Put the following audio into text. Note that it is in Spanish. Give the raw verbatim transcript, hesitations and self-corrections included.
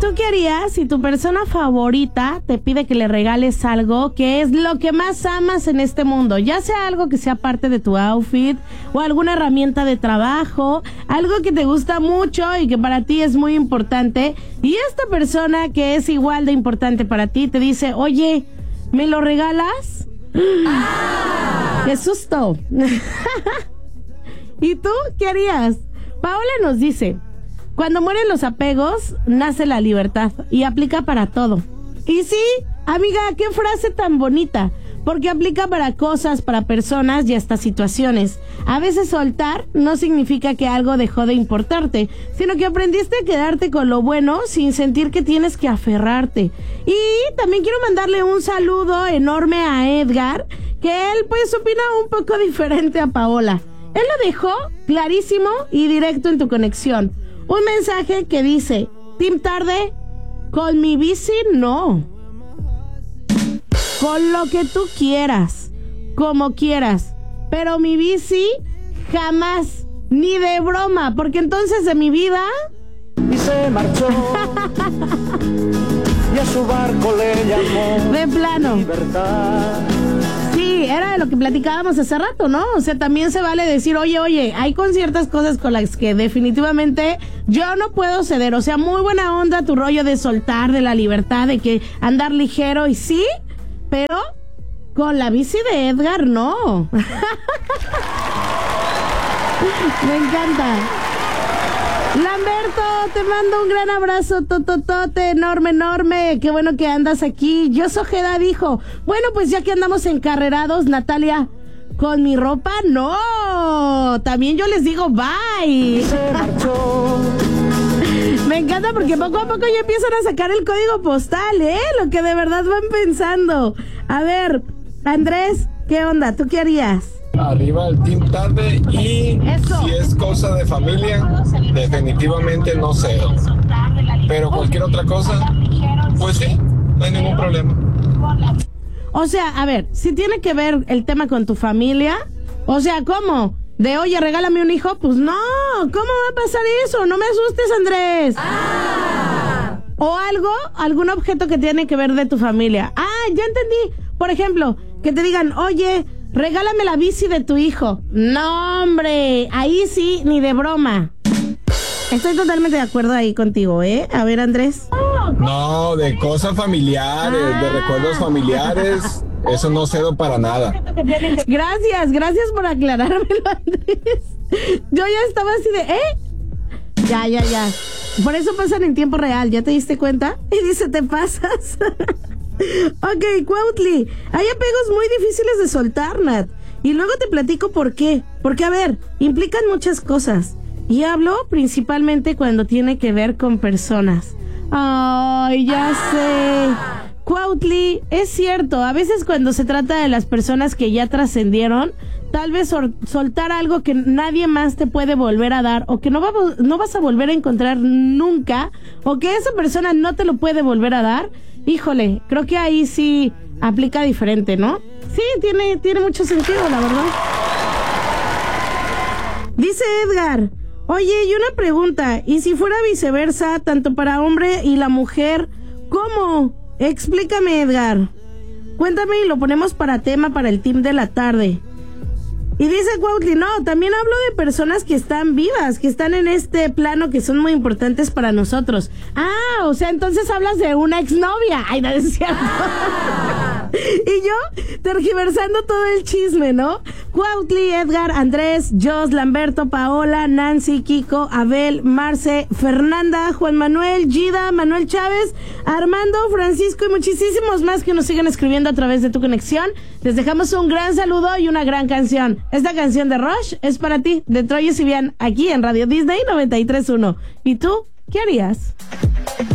¿tú qué harías si tu persona favorita te pide que le regales algo que es lo que más amas en este mundo? Ya sea algo que sea parte de tu outfit o alguna herramienta de trabajo, algo que te gusta mucho y que para ti es muy importante. Y esta persona que es igual de importante para ti te dice, oye, ¿me lo regalas? ¡Ah! ¡Qué susto! ¿Y tú qué harías? Paola nos dice, cuando mueren los apegos, nace la libertad y aplica para todo. Y sí, amiga, qué frase tan bonita, porque aplica para cosas, para personas y hasta situaciones. A veces soltar no significa que algo dejó de importarte, sino que aprendiste a quedarte con lo bueno sin sentir que tienes que aferrarte. Y también quiero mandarle un saludo enorme a Edgar, que él pues opina un poco diferente a Paola. Él lo dejó clarísimo y directo en tu conexión. Un mensaje que dice, Team Tarde, con mi bici no. Con lo que tú quieras, como quieras. Pero mi bici jamás, ni de broma, porque entonces de mi vida... Y se marchó. Y a su barco le llamó de plano. Libertad. Sí, era de lo que platicábamos hace rato, ¿no? O sea, también se vale decir, oye, oye, hay con ciertas cosas con las que definitivamente yo no puedo ceder. O sea, muy buena onda tu rollo de soltar, de la libertad, de que andar ligero y sí, pero con la bici de Edgar, no. Me encanta. Lamberto, te mando un gran abrazo, tototote, enorme, enorme. Qué bueno que andas aquí. Yo Ojeda dijo, bueno, pues ya que andamos encarrerados, Natalia, con mi ropa, no. También yo les digo bye. Me encanta porque poco a poco ya empiezan a sacar el código postal, ¿eh? Lo que de verdad van pensando. A ver, Andrés, ¿qué onda? ¿Tú qué harías? Arriba el Team Tarde y Eso. Si es cosa de familia, definitivamente no sé. Pero cualquier otra cosa, pues sí, no hay ningún problema. O sea, a ver, si tiene que ver el tema con tu familia, o sea, ¿cómo? De, oye, regálame un hijo, pues no, ¿cómo va a pasar eso? No me asustes, Andrés. Ah. O algo, algún objeto que tiene que ver de tu familia. Ah, ya entendí. Por ejemplo, que te digan, oye, regálame la bici de tu hijo. No, hombre, ahí sí, ni de broma. Estoy totalmente de acuerdo ahí contigo, ¿eh? A ver, Andrés. No, de cosas familiares, ah. de recuerdos familiares, eso no cedo para nada. Gracias, gracias por aclarármelo, Andrés. Yo ya estaba así de, ¿eh? Ya, ya, ya. Por eso pasan en tiempo real, ¿ya te diste cuenta? Y dice, te pasas. Ok, Cuautli, hay apegos muy difíciles de soltar, Nat. Y luego te platico por qué. Porque, a ver, implican muchas cosas. Y hablo principalmente cuando tiene que ver con personas. Ay, ya sé. Cuautli, es cierto, a veces cuando se trata de las personas que ya trascendieron, tal vez sol- soltar algo que nadie más te puede volver a dar, o que no, va, no vas a volver a encontrar nunca, o que esa persona no te lo puede volver a dar. Híjole, creo que ahí sí aplica diferente, ¿no? Sí, tiene, tiene mucho sentido, la verdad. Dice Edgar, oye, y una pregunta, ¿y si fuera viceversa, tanto para hombre y la mujer? ¿Cómo? Explícame, Edgar. Cuéntame y lo ponemos para tema para el team de la tarde. Y dice Cuautli, no, también hablo de personas que están vivas, que están en este plano, que son muy importantes para nosotros. Ah, o sea, entonces hablas de una exnovia. Ay, no es cierto. Ah. Y yo, tergiversando todo el chisme, ¿no? Cuautli, Edgar, Andrés, Jos, Lamberto, Paola, Nancy, Kiko, Abel, Marce, Fernanda, Juan Manuel, Gida, Manuel Chávez, Armando, Francisco y muchísimos más que nos siguen escribiendo a través de tu conexión. Les dejamos un gran saludo y una gran canción. Esta canción de Rush es para ti, de Troye Sivian, aquí en Radio Disney noventa y tres punto uno. ¿Y tú qué harías?